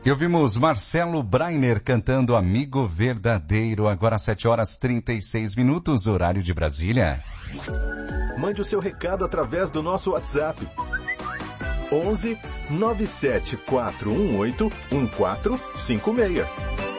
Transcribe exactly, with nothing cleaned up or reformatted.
E ouvimos Marcelo Brainer cantando Amigo Verdadeiro, agora sete horas e trinta e seis minutos, horário de Brasília. Mande o seu recado através do nosso WhatsApp. onze nove sete quatro um oito um quatro cinco seis.